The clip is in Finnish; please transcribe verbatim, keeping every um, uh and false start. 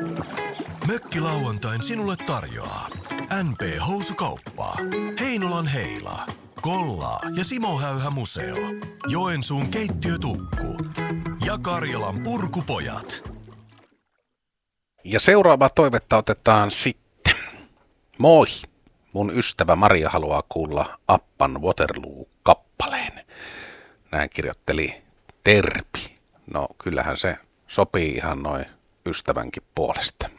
Mökkilauantain sinulle tarjoaa N P-housukauppa, Heinolan Heila, Kollaa ja Simo Häyhä Museo, Joensuun keittiötukku ja Karjalan Purkupojat. Ja seuraava toivetta otetaan sitten. Moi! Mun ystävä Maria haluaa kuulla Appan Waterloo-kappaleen. Näin kirjoitteli Terpi. No kyllähän se sopii ihan noin ystävänkin puolesta.